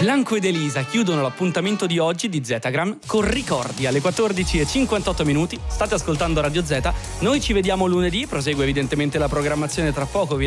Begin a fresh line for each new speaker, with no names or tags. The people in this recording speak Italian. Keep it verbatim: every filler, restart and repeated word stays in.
Blanco ed Elisa chiudono l'appuntamento di oggi di Zetagram con ricordi alle quattordici e cinquantotto minuti. State ascoltando Radio Z. Noi ci vediamo lunedì, prosegue evidentemente la programmazione tra poco. Vi